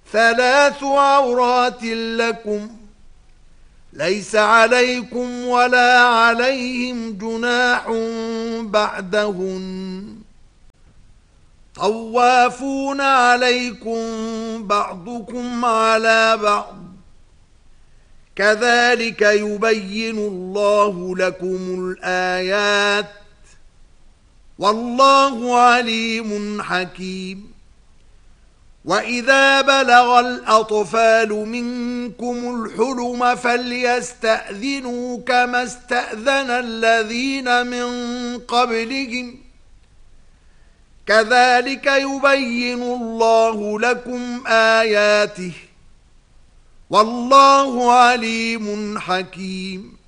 ثلاث عورات لكم ليس عليكم ولا عليهم جناح بعدهن طوافون عليكم بعضكم على بعض كذلك يبين الله لكم الآيات والله عليم حكيم. وإذا بلغ الأطفال منكم الحلم فليستأذنوا كما استأذن الذين من قبلهم كذلك يبين الله لكم آياته والله عليم حكيم.